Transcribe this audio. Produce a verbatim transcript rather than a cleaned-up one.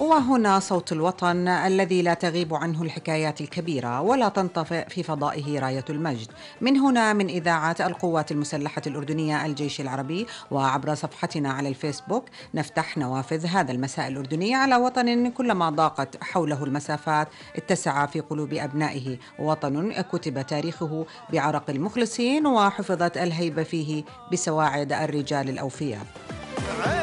وهنا صوت الوطن الذي لا تغيب عنه الحكايات الكبيرة ولا تنطفئ في فضائه راية المجد. من هنا من إذاعة القوات المسلحة الأردنية الجيش العربي، وعبر صفحتنا على الفيسبوك، نفتح نوافذ هذا المساء الأردني على وطن كلما ضاقت حوله المسافات اتسع في قلوب أبنائه، وطن كتب تاريخه بعرق المخلصين وحفظت الهيبة فيه بسواعد الرجال الأوفياء.